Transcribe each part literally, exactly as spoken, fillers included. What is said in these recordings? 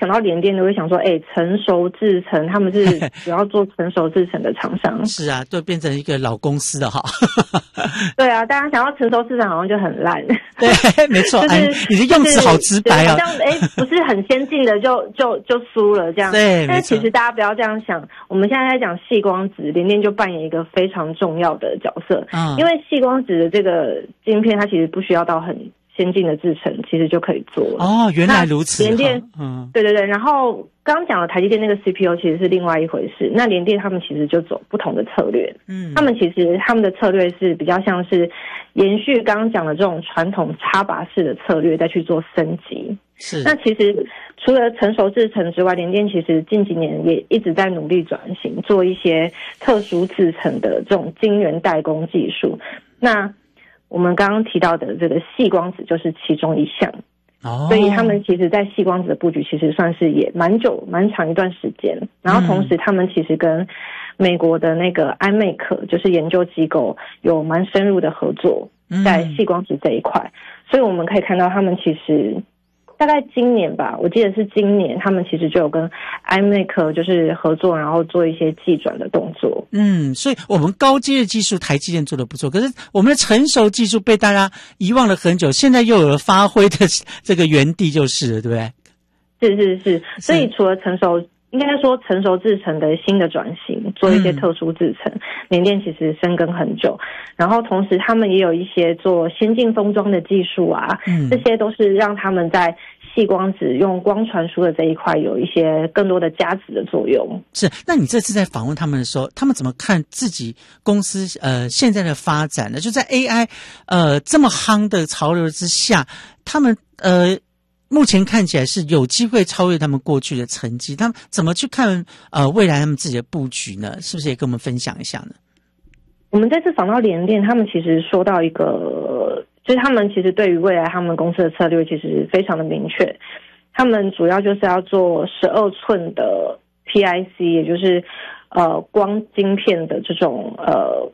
想到联电都会想说，哎，成熟制程，他们是主要做成熟制程的厂商。 是啊，就变成一个老公司了哈。 对啊，大家想到成熟制程好像就很烂。 对，没错， 就是、 哎，你的用词好直白哦。 好像哎，不是很先进的就就就输了这样。 对， 但是其实大家不要这样想，我们现在在讲矽光子，联电就扮演一个非常重要的角色。嗯，因为矽光子的这个晶片，它其实不需要到很先进的制程，其实就可以做了。 哦，原来如此。 联电，嗯，对对对。然后刚刚讲的台积电那个 C P U 其实是另外一回事。那联电他们其实就走不同的策略。嗯，他们其实他们的策略是比较像是延续刚刚讲的这种传统插拔式的策略，再去做升级。 是。 那其实除了成熟制程之外，联电其实近几年也一直在努力转型，做一些特殊制程的这种晶圆代工技术。那我们刚刚提到的这个矽光子就是其中一项。哦，所以他们其实在矽光子的布局其实算是也蛮久蛮长一段时间，然后同时他们其实跟美国的那个 I M A C 就是研究机构有蛮深入的合作在矽光子这一块，所以我们可以看到他们其实大概今年吧，我记得是今年他们其实就有跟 I M A C 就是合作，然后做一些技转的动作。 嗯，所以我们高阶的技术台积电做得不错，可是我们的成熟技术被大家遗忘了很久，现在又有了发挥的这个原地就是了，对不对？ 是是是，所以除了成熟，应该说成熟制程的新的转型，做一些特殊制程，联电其实深耕很久，然后同时他们也有一些做先进封装的技术啊，嗯，这些都是让他们在矽光子用光传输的这一块有一些更多的加值的作用。 是，那你这次在访问他们的时候，他们怎么看自己公司呃现在的发展呢？就在 A I 呃这么夯的潮流之下，他们呃目前看起来是有机会超越他们过去的成绩，他们怎么去看呃未来他们自己的布局呢？是不是也跟我们分享一下呢？ 我们这次访到联电，他们其实说到一个，就是他们其实对于未来他们公司的策略其实非常的明确，他们主要就是要做十二寸的 P I C， 也就是呃光晶片的这种呃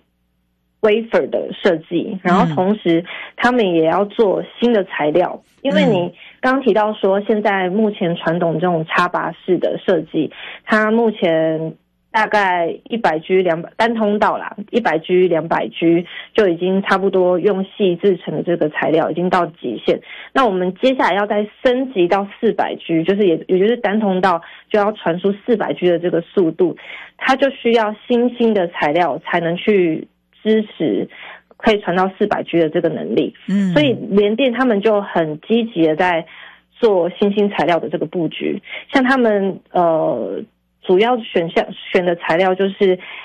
wafer 的设计，然后同时他们也要做新的材料，因为你刚刚提到说现在目前传统这种插拔式的设计，它目前大概一百 G 两百单通道啦，一百 G 两百 G 就已经差不多用细制成的这个材料已经到极限。那我们接下来要再升级到四百 G， 就是也也就是单通道就要传输四百 G 的这个速度，它就需要新兴的材料才能去支持可以传到四百 G 的这个能力。嗯，所以联电他们就很积极的在做新兴材料的这个布局，像他们呃。主要选项选的材料就是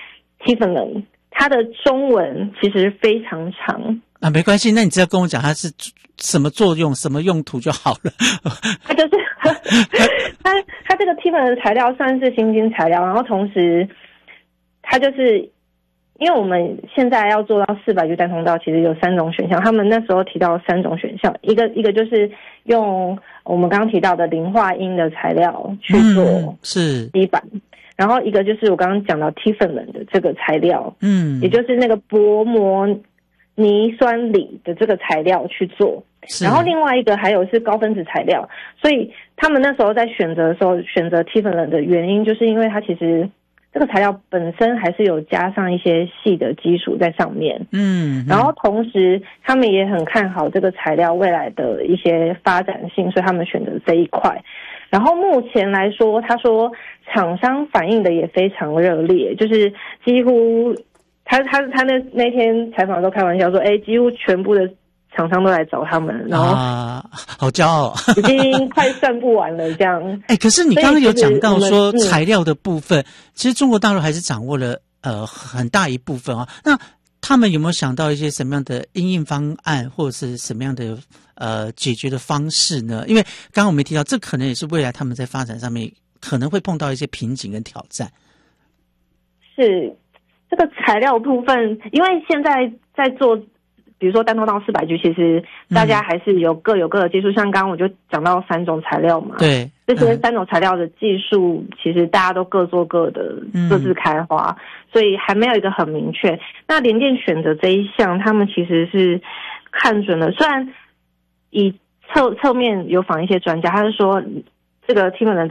Tiffany， 它的中文其实非常长啊，没关系，那你只要跟我讲它是什么作用、什么用途就好了。 它就是它它这个 Tiffany 的材料算是新兴材料，然后同时它就是因为我们现在要做到四百 G 单通道，其实有三种选项，他们那时候提到三种选项，一个一个就是用我们刚刚提到的磷化铟的材料去做是基板，嗯，然后一个就是我刚刚讲到 Tiffany 的这个材料，嗯，也就是那个薄膜泥酸锂的这个材料去做，然后另外一个还有是高分子材料，所以他们那时候在选择的时候选择 Tiffany 的原因，就是因为它其实这个材料本身还是有加上一些细的基础在上面，嗯，然后同时他们也很看好这个材料未来的一些发展性，所以他们选择这一块。然后目前来说，他说厂商反应的也非常热烈，就是几乎他他他那那天采访都开玩笑说，哎，几乎全部的厂商都来找他们，然后啊，好骄傲， 已经快算不完了这样。 哎，可是你刚刚有讲到说材料的部分，其实中国大陆还是掌握了呃很大一部分啊。那他们有没有想到一些什么样的因应方案，或者是什么样的呃解决的方式呢？因为刚刚我们提到，这可能也是未来他们在发展上面可能会碰到一些瓶颈跟挑战。 是这个材料部分，因为现在在做。比如说单通道四百 G， 其实大家还是有各有各的技术，嗯，像刚刚我就讲到三种材料嘛，对，这些三种材料的技术，嗯，其实大家都各做各的，嗯，各自开花，所以还没有一个很明确。那联电选择这一项，他们其实是看准了，虽然以侧侧面有访一些专家，他是说这个 Tiffany